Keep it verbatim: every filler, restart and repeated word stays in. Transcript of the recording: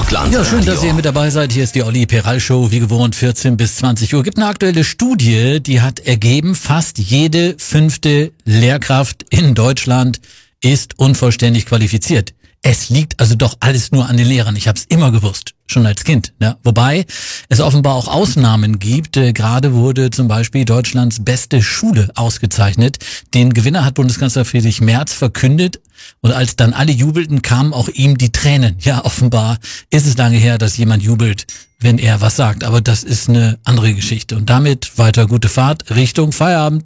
Nordland. Ja, schön, dass ihr mit dabei seid. Hier ist die Olli Peral Show, wie gewohnt, vierzehn bis zwanzig Uhr. Gibt eine aktuelle Studie, die hat ergeben, fast jede fünfte Lehrkraft in Deutschland ist unvollständig qualifiziert. Es liegt also doch alles nur an den Lehrern. Ich habe es immer gewusst, schon als Kind. Ja. Wobei es offenbar auch Ausnahmen gibt. Äh, gerade wurde zum Beispiel Deutschlands beste Schule ausgezeichnet. Den Gewinner hat Bundeskanzler Friedrich Merz verkündet. Und als dann alle jubelten, kamen auch ihm die Tränen. Ja, offenbar ist es lange her, dass jemand jubelt, wenn er was sagt. Aber das ist eine andere Geschichte. Und damit weiter gute Fahrt Richtung Feierabend.